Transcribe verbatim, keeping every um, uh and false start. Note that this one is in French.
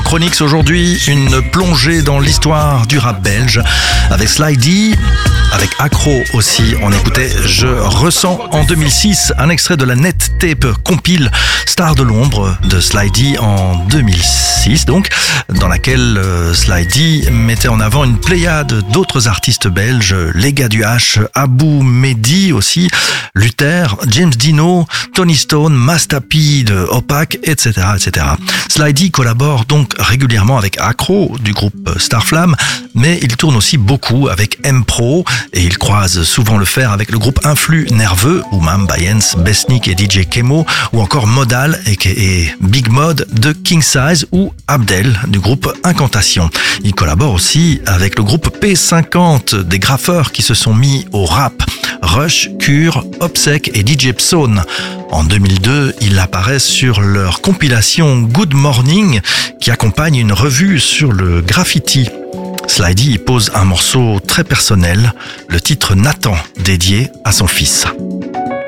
Chronix aujourd'hui, une plongée dans l'histoire du rap belge avec Sly D, avec Acro aussi. On écoutait Je ressens en deux mille six, un extrait de la net tape compile Star de l'ombre de Sly D en deux mille six, donc dans laquelle euh, Sly D mettait en avant une pléiade d'autres artistes belges, les gars du H, Abou Mehdi aussi, Luther, James Dino, Tony Stone, Master P de Opac, et cetera, et cetera. Sly D collabore donc régulièrement avec Acro du groupe Starflame, mais il tourne aussi beaucoup avec M-Pro et il croise souvent le fer avec le groupe Influx Nerveux, ou Mam Bayens, Besnik et D J Kemo, ou encore Modal et Big Mod de King Size ou Abdel du groupe Incantation. Il collabore aussi avec le groupe P cinquante, des graffeurs qui se sont mis au rap. Rush, Cure, Obsec et D J Psone. En deux mille deux, il apparaît sur leur compilation Good Morning qui accompagne une revue sur le graffiti. Sly D y pose un morceau très personnel, le titre Nathan, dédié à son fils.